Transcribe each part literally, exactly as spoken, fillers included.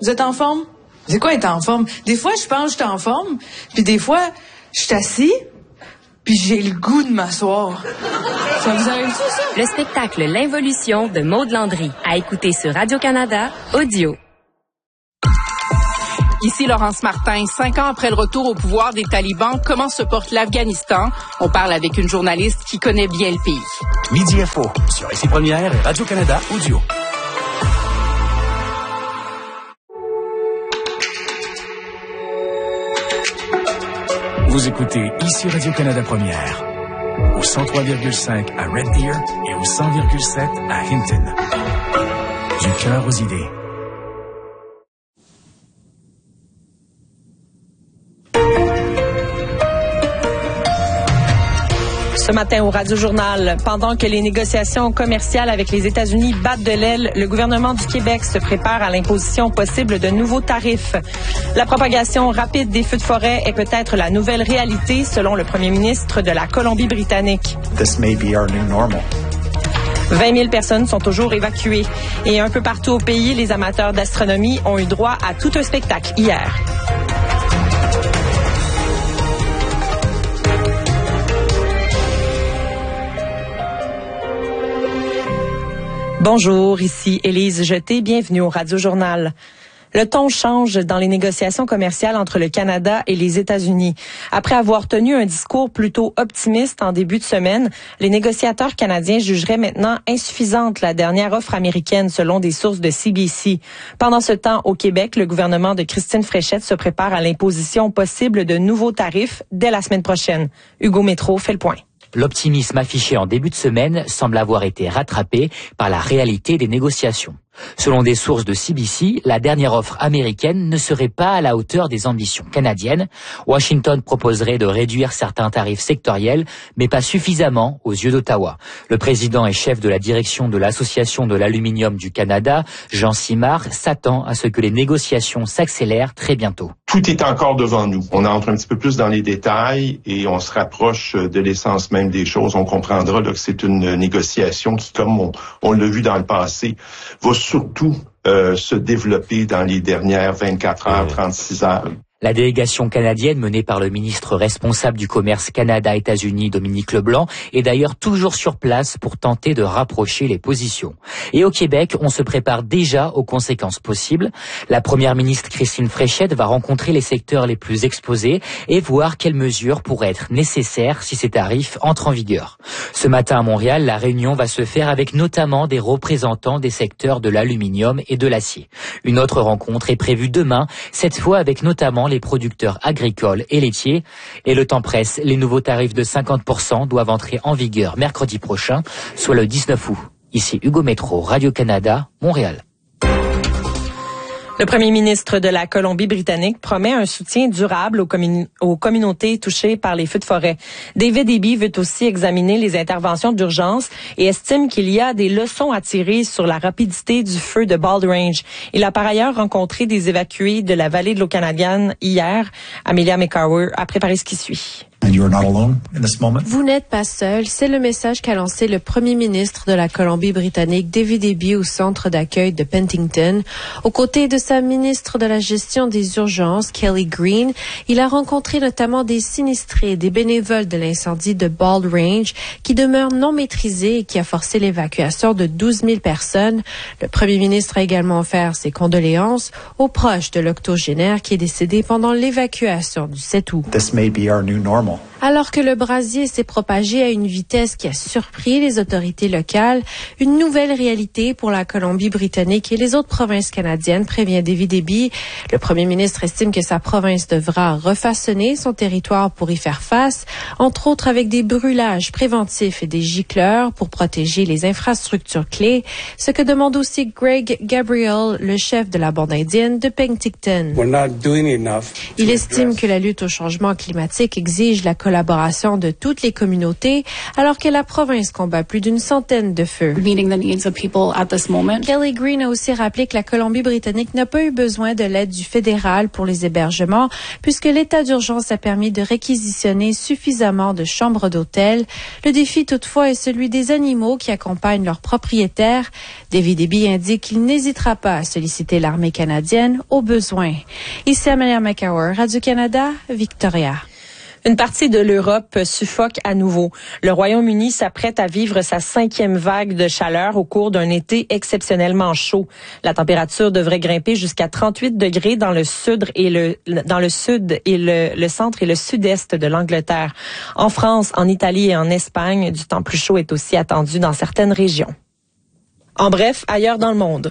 Vous êtes en forme? C'est quoi être en forme? Des fois, je pense que je suis en forme, puis des fois, je suis assis, puis j'ai le goût de m'asseoir. Ça vous arrive ça, ça? Le spectacle L'Involution de Maud Landry, à écouter sur Radio-Canada, audio. Ici Laurence Martin. Cinq ans après le retour au pouvoir des talibans, comment se porte l'Afghanistan? On parle avec une journaliste qui connaît bien le pays. Midi Info, sur Ici Première et Radio-Canada Audio. Vous écoutez Ici Radio-Canada Première, au cent trois virgule cinq à Red Deer et au cent virgule sept à Hinton. Du cœur aux idées. Ce matin au Radio-Journal, pendant que les négociations commerciales avec les États-Unis battent de l'aile, le gouvernement du Québec se prépare à l'imposition possible de nouveaux tarifs. La propagation rapide des feux de forêt est peut-être la nouvelle réalité, selon le premier ministre de la Colombie-Britannique. This may be our new normal. vingt mille personnes sont toujours évacuées. Et un peu partout au pays, les amateurs d'astronomie ont eu droit à tout un spectacle hier. Bonjour, ici Élise Jeté, bienvenue au Radio-Journal. Le ton change dans les négociations commerciales entre le Canada et les États-Unis. Après avoir tenu un discours plutôt optimiste en début de semaine, les négociateurs canadiens jugeraient maintenant insuffisante la dernière offre américaine selon des sources de C B C. Pendant ce temps, au Québec, le gouvernement de Christine Fréchette se prépare à l'imposition possible de nouveaux tarifs dès la semaine prochaine. Hugo Métro fait le point. L'optimisme affiché en début de semaine semble avoir été rattrapé par la réalité des négociations. Selon des sources de C B C, la dernière offre américaine ne serait pas à la hauteur des ambitions canadiennes. Washington proposerait de réduire certains tarifs sectoriels, mais pas suffisamment aux yeux d'Ottawa. Le président et chef de la direction de l'Association de l'aluminium du Canada, Jean Simard, s'attend à ce que les négociations s'accélèrent très bientôt. Tout est encore devant nous. On entre un petit peu plus dans les détails et on se rapproche de l'essence même des choses. On comprendra là, que c'est une négociation qui, comme on, on l'a vu dans le passé, va surtout euh, se développer dans les dernières vingt-quatre heures, trente-six heures. La délégation canadienne menée par le ministre responsable du commerce Canada-États-Unis, Dominique Leblanc, est d'ailleurs toujours sur place pour tenter de rapprocher les positions. Et au Québec, on se prépare déjà aux conséquences possibles. La première ministre Christine Fréchette va rencontrer les secteurs les plus exposés et voir quelles mesures pourraient être nécessaires si ces tarifs entrent en vigueur. Ce matin à Montréal, la réunion va se faire avec notamment des représentants des secteurs de l'aluminium et de l'acier. Une autre rencontre est prévue demain, cette fois avec notamment les producteurs agricoles et laitiers. Et le temps presse, les nouveaux tarifs de cinquante pour cent doivent entrer en vigueur mercredi prochain, soit le dix-neuf août. Ici Hugo Métro, Radio-Canada, Montréal. Le premier ministre de la Colombie-Britannique promet un soutien durable aux, commun- aux communautés touchées par les feux de forêt. David Eby veut aussi examiner les interventions d'urgence et estime qu'il y a des leçons à tirer sur la rapidité du feu de Bald Range. Il a par ailleurs rencontré des évacués de la vallée de l'eau canadienne hier. Amelia McCarwer a préparé ce qui suit. And you are not alone in this moment. Vous n'êtes pas seul, c'est le message qu'a lancé le premier ministre de la Colombie-Britannique, David Eby, au centre d'accueil de Penticton. Aux côtés de sa ministre de la gestion des urgences, Kelly Green, il a rencontré notamment des sinistrés, des bénévoles de l'incendie de Bald Range, qui demeure non maîtrisé et qui a forcé l'évacuation de douze mille personnes. Le premier ministre a également offert ses condoléances aux proches de l'octogénaire qui est décédé pendant l'évacuation du sept août. This may be our new normal. Alors que le brasier s'est propagé à une vitesse qui a surpris les autorités locales, une nouvelle réalité pour la Colombie-Britannique et les autres provinces canadiennes, prévient David Eby. Le premier ministre estime que sa province devra refaçonner son territoire pour y faire face, entre autres avec des brûlages préventifs et des gicleurs pour protéger les infrastructures clés, ce que demande aussi Greg Gabriel, le chef de la bande indienne de Penticton. We're not doing enough. Il estime que la lutte au changement climatique exige exige la collaboration de toutes les communautés alors que la province combat plus d'une centaine de feux. Meeting the needs of people at this moment. Kelly Green a aussi rappelé que la Colombie-Britannique n'a pas eu besoin de l'aide du fédéral pour les hébergements puisque l'état d'urgence a permis de réquisitionner suffisamment de chambres d'hôtel. Le défi toutefois est celui des animaux qui accompagnent leurs propriétaires. David Eby indique qu'il n'hésitera pas à solliciter l'armée canadienne au besoin. Ici Amelia McCower, Radio-Canada, Victoria. Une partie de l'Europe suffoque à nouveau. Le Royaume-Uni s'apprête à vivre sa cinquième vague de chaleur au cours d'un été exceptionnellement chaud. La température devrait grimper jusqu'à trente-huit degrés dans le sud et le dans le sud et le, le centre et le sud-est de l'Angleterre. En France, en Italie et en Espagne, du temps plus chaud est aussi attendu dans certaines régions. En bref, ailleurs dans le monde.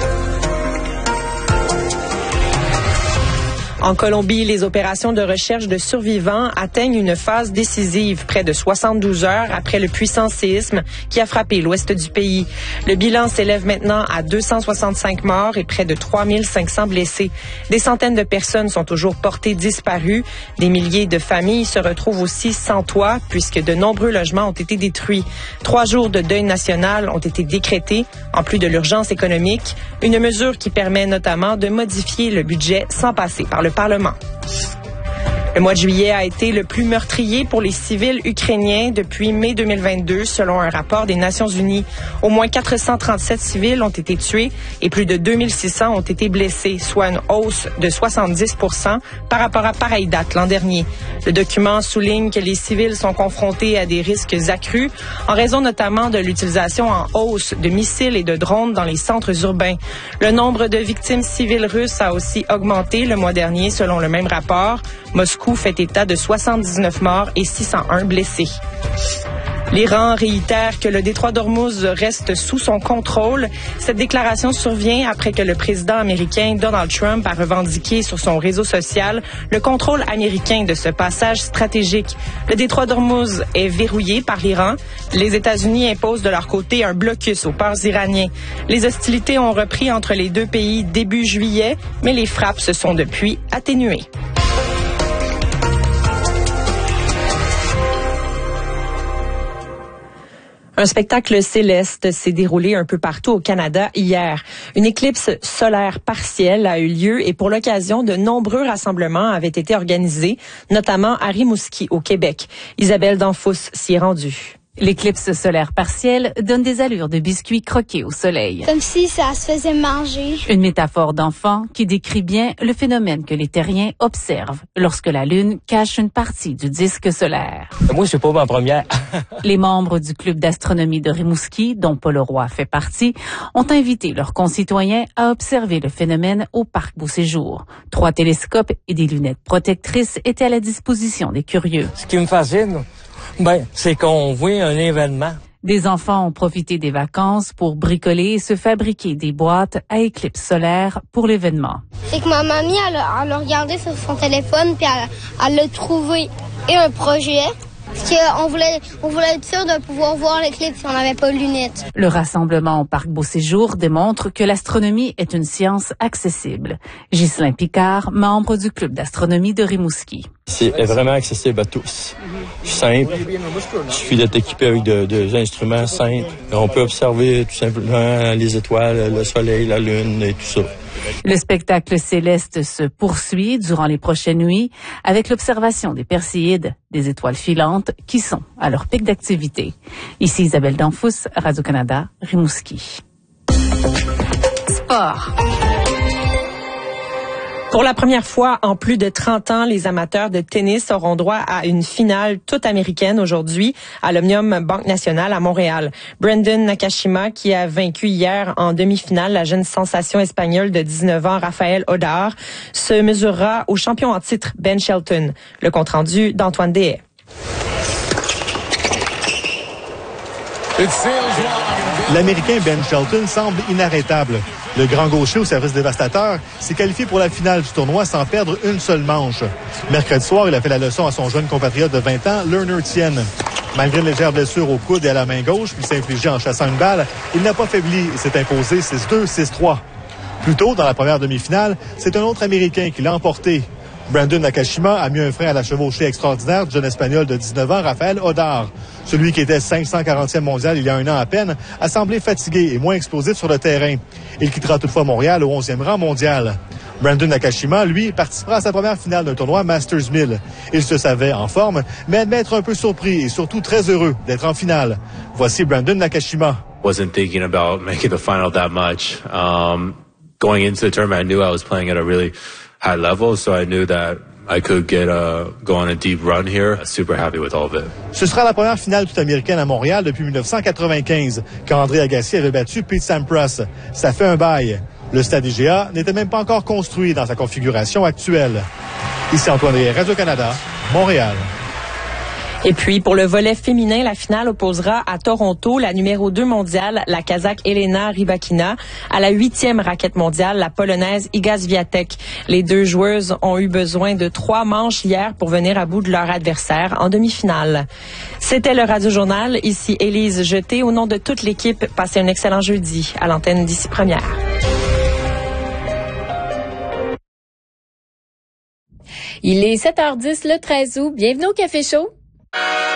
En Colombie, les opérations de recherche de survivants atteignent une phase décisive près de soixante-douze heures après le puissant séisme qui a frappé l'ouest du pays. Le bilan s'élève maintenant à deux cent soixante-cinq morts et près de trois mille cinq cents blessés. Des centaines de personnes sont toujours portées disparues. Des milliers de familles se retrouvent aussi sans toit puisque de nombreux logements ont été détruits. Trois jours de deuil national ont été décrétés en plus de l'urgence économique, une mesure qui permet notamment de modifier le budget sans passer par le Parlement. Le mois de juillet a été le plus meurtrier pour les civils ukrainiens depuis mai deux mille vingt-deux, selon un rapport des Nations unies. Au moins quatre cent trente-sept civils ont été tués et plus de deux mille six cents ont été blessés, soit une hausse de soixante-dix pour cent par rapport à pareille date l'an dernier. Le document souligne que les civils sont confrontés à des risques accrus en raison notamment de l'utilisation en hausse de missiles et de drones dans les centres urbains. Le nombre de victimes civiles russes a aussi augmenté le mois dernier, selon le même rapport. Moscou fait état de soixante-dix-neuf morts et six cent un blessés. L'Iran réitère que le détroit d'Ormuz reste sous son contrôle. Cette déclaration survient après que le président américain Donald Trump a revendiqué sur son réseau social le contrôle américain de ce passage stratégique. Le détroit d'Ormuz est verrouillé par l'Iran. Les États-Unis imposent de leur côté un blocus aux ports iraniens. Les hostilités ont repris entre les deux pays début juillet, mais les frappes se sont depuis atténuées. Un spectacle céleste s'est déroulé un peu partout au Canada hier. Une éclipse solaire partielle a eu lieu et pour l'occasion, de nombreux rassemblements avaient été organisés, notamment à Rimouski, au Québec. Isabelle Danfous s'y est rendue. L'éclipse solaire partielle donne des allures de biscuits croqués au soleil. Comme si ça se faisait manger. Une métaphore d'enfant qui décrit bien le phénomène que les terriens observent lorsque la Lune cache une partie du disque solaire. Moi, je suis pas ma première. Les membres du club d'astronomie de Rimouski, dont Paul Roy fait partie, ont invité leurs concitoyens à observer le phénomène au parc Beauséjour. Trois télescopes et des lunettes protectrices étaient à la disposition des curieux. Ce qui me fascine, ben, c'est qu'on voit un événement. Des enfants ont profité des vacances pour bricoler et se fabriquer des boîtes à éclipse solaire pour l'événement. C'est que ma mamie, elle a, elle a regardé sur son téléphone puis elle, elle a trouvé un projet. Parce qu'on voulait, on voulait être sûr de pouvoir voir l'éclipse si on n'avait pas de lunettes. Le rassemblement au parc Beauséjour démontre que l'astronomie est une science accessible. Ghislain Picard, membre du club d'astronomie de Rimouski. C'est vraiment accessible à tous. Simple. Il suffit d'être équipé avec de, de instruments simples. On peut observer tout simplement les étoiles, le soleil, la lune et tout ça. Le spectacle céleste se poursuit durant les prochaines nuits avec l'observation des Perséides, des étoiles filantes qui sont à leur pic d'activité. Ici Isabelle Danfous, Radio-Canada, Rimouski. Sport. Pour la première fois en plus de trente ans, les amateurs de tennis auront droit à une finale toute américaine aujourd'hui à l'Omnium Banque Nationale à Montréal. Brendan Nakashima, qui a vaincu hier en demi-finale la jeune sensation espagnole de dix-neuf ans, Rafael Odar, se mesurera au champion en titre, Ben Shelton. Le compte-rendu d'Antoine Dehaye. L'Américain Ben Shelton semble inarrêtable. Le grand gaucher au service dévastateur s'est qualifié pour la finale du tournoi sans perdre une seule manche. Mercredi soir, il a fait la leçon à son jeune compatriote de vingt ans, Lerner Tien. Malgré une légère blessure au coude et à la main gauche qu'il s'est infligée en chassant une balle, il n'a pas faibli et s'est imposé six deux, six trois. Plus tôt, dans la première demi-finale, c'est un autre Américain qui l'a emporté. Brandon Nakashima a mis un frein à la chevauchée extraordinaire du jeune Espagnol de dix-neuf ans, Rafael Odar. Celui qui était cinq cent quarantième mondial il y a un an à peine a semblé fatigué et moins explosif sur le terrain. Il quittera toutefois Montréal au onzième rang mondial. Brandon Nakashima, lui, participera à sa première finale d'un tournoi Masters mille. Il se savait en forme, mais admet être un peu surpris et surtout très heureux d'être en finale. Voici Brandon Nakashima. Wasn't thinking about making the final that much. Um, going into the tournament, I knew I was playing at a really high level, so I knew that I could get a, go on a deep run here. Super happy with all of it. Ce sera la première finale toute américaine à Montréal depuis dix-neuf cent quatre-vingt-quinze, quand André Agassi avait battu Pete Sampras. Ça fait un bail. Le stade I G A n'était même pas encore construit dans sa configuration actuelle. Ici Antoine Rier, Radio-Canada, Montréal. Et puis, pour le volet féminin, la finale opposera à Toronto la numéro deux mondiale, la Kazakh Elena Rybakina, à la huitième raquette mondiale, la Polonaise Iga Swiatek. Les deux joueuses ont eu besoin de trois manches hier pour venir à bout de leur adversaire en demi-finale. C'était le Radio-Journal. Ici Élise Jeté. Au nom de toute l'équipe, passez un excellent jeudi à l'antenne d'Ici Première. Il est sept heures dix le treize août. Bienvenue au Café Chaud.